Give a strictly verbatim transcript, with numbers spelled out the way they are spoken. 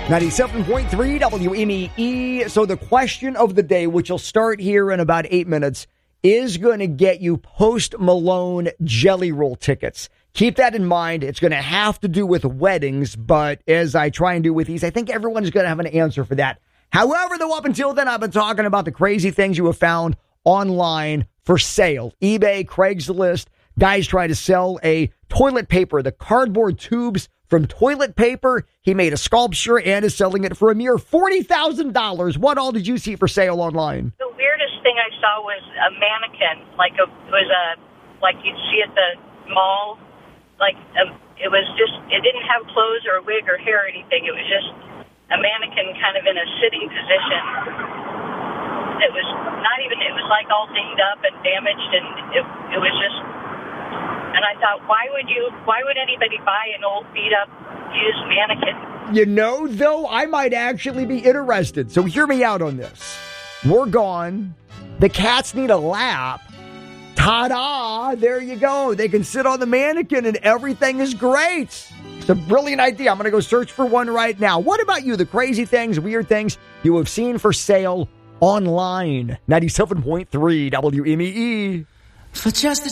ninety-seven point three W M E E. So the question of the day, which will start here in about eight minutes, is going to get you Post Malone Jelly Roll tickets. Keep that in mind. It's going to have to do with weddings, but as I try and do with these, I think everyone's going to have an answer for that. However, though, up until then, I've been talking about the crazy things you have found online for sale. eBay, Craigslist, guys trying to sell a toilet paper, the cardboard tubes from toilet paper. He made a sculpture and is selling it for a mere forty thousand dollars. What all did you see for sale online? The weirdest thing I saw was a mannequin, like a, it was a, like you'd see at the mall. Like, a, it was just, it didn't have clothes or a wig or hair or anything. It was just a mannequin kind of in a sitting position. It was not even, it was like all dinged up and damaged, and it, it was just, and I thought, why would you, why would anybody buy an old beat up used mannequin? You know, though, I might actually be interested. So hear me out on this. We're gone. The cats need a lap. Ta-da! There you go. They can sit on the mannequin and everything is great. It's a brilliant idea. I'm going to go search for one right now. What about you? The crazy things, weird things you have seen for sale online. ninety-seven point three W M E E. For just